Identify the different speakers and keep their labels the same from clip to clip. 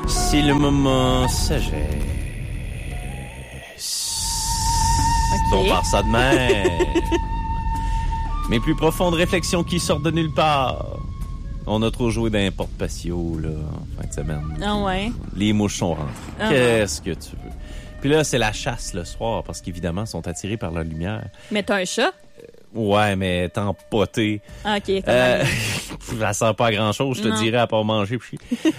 Speaker 1: C'est le moment sagesse. On part ça de même. Mes plus profondes réflexions qui sortent de nulle part. On a trop joué d'un porte-patio, là, en fin de semaine.
Speaker 2: Ah ouais?
Speaker 1: Les mouches sont rentrées. Qu'est-ce que tu veux? Puis là, c'est la chasse le soir, parce qu'évidemment, ils sont attirés par la lumière.
Speaker 2: Mais t'as un chat?
Speaker 1: Ouais, mais t'es empoté.
Speaker 2: Ah, OK.
Speaker 1: Ça sent pas à grand-chose, je te dirais, à part manger. Puis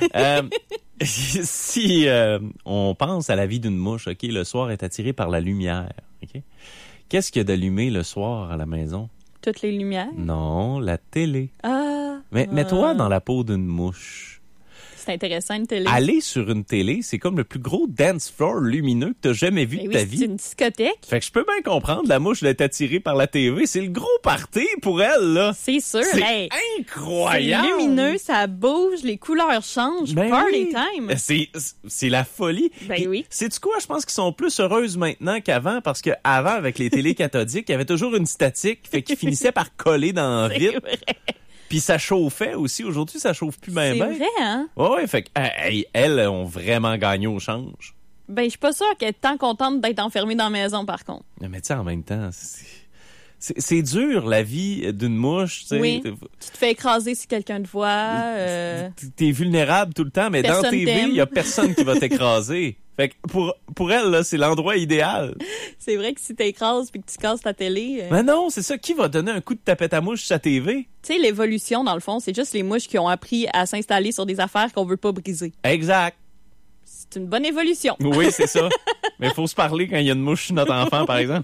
Speaker 1: si on pense à la vie d'une mouche, OK, le soir est attiré par la lumière, OK? Qu'est-ce qu'il y a d'allumé le soir à la maison?
Speaker 2: Toutes les lumières?
Speaker 1: Non, la télé.
Speaker 2: Ah!
Speaker 1: Mais mets-toi dans la peau d'une mouche.
Speaker 2: C'est intéressant, une télé.
Speaker 1: Aller sur une télé, c'est comme le plus gros dance floor lumineux que t'as jamais vu de ta vie.
Speaker 2: C'est une discothèque.
Speaker 1: Fait que je peux bien comprendre la mouche d'être attirée par la TV. C'est le gros party pour elle, là.
Speaker 2: C'est sûr.
Speaker 1: C'est incroyable.
Speaker 2: C'est lumineux, ça bouge, les couleurs changent.
Speaker 1: Ben
Speaker 2: Party
Speaker 1: oui.
Speaker 2: time.
Speaker 1: C'est la folie.
Speaker 2: Ben oui.
Speaker 1: Sais-tu quoi? Je pense qu'ils sont plus heureuses maintenant qu'avant parce que avant, avec les télés cathodiques, il y avait toujours une statique, fait qu'ils finissaient par coller dans la vitre. Puis ça chauffait aussi. Aujourd'hui, ça chauffe plus bien.
Speaker 2: C'est vrai, hein?
Speaker 1: Ouais, fait que, elles ont vraiment gagné au change.
Speaker 2: Ben, je suis pas sûre qu'elle est tant contente d'être enfermée dans la maison, par contre.
Speaker 1: Mais tu sais, en même temps, c'est dur, la vie d'une mouche, tu sais.
Speaker 2: Oui. Tu te fais écraser si quelqu'un te voit.
Speaker 1: T'es vulnérable tout le temps, mais
Speaker 2: personne
Speaker 1: dans TV, il y a personne qui va t'écraser. Fait que pour elle, là, c'est l'endroit idéal.
Speaker 2: C'est vrai que si t'écrases puis que tu casses ta télé...
Speaker 1: Mais non, c'est ça. Qui va donner un coup de tapette à mouche sur sa TV?
Speaker 2: Tu sais, l'évolution, dans le fond, c'est juste les mouches qui ont appris à s'installer sur des affaires qu'on veut pas briser.
Speaker 1: Exact.
Speaker 2: C'est une bonne évolution.
Speaker 1: Oui, c'est ça. Mais il faut se parler quand il y a une mouche sur notre enfant, par exemple.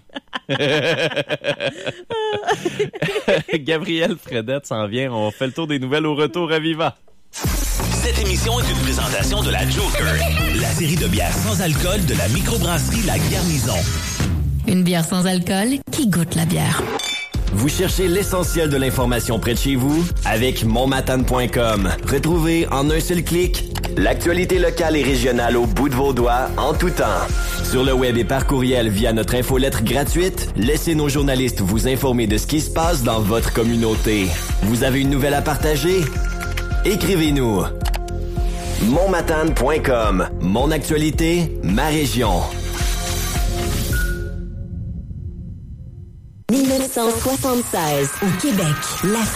Speaker 1: Gabriel Fredette s'en vient. On fait le tour des nouvelles au retour à Viva.
Speaker 3: Cette émission est une présentation de la Joker, la série de bières sans alcool de la microbrasserie La Garnison.
Speaker 4: Une bière sans alcool qui goûte la bière.
Speaker 5: Vous cherchez l'essentiel de l'information près de chez vous? Avec monmatane.com. Retrouvez en un seul clic l'actualité locale et régionale au bout de vos doigts en tout temps. Sur le web et par courriel via notre infolettre gratuite, laissez nos journalistes vous informer de ce qui se passe dans votre communauté. Vous avez une nouvelle à partager? Écrivez-nous. monmatane.com. Mon actualité, ma région.
Speaker 6: 1976, au Québec, la